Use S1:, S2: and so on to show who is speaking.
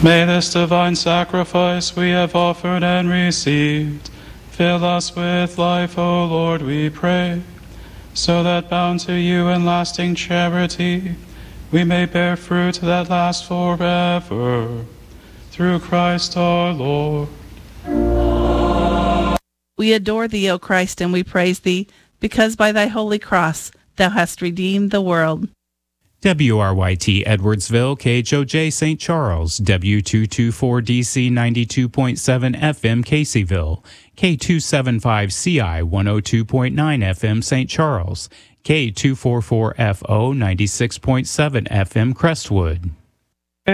S1: May this divine sacrifice we have offered and received fill us with life, O Lord, we pray, so that bound to you in lasting charity, we may bear fruit that lasts forever. Through Christ our Lord.
S2: We adore thee, O Christ, and we praise thee, because by thy holy cross thou hast redeemed the world.
S3: WRYT Edwardsville, KHOJ St. Charles, W224DC 92.7 FM Caseyville, K275CI 102.9 FM St. Charles, K244FO 96.7 FM Crestwood.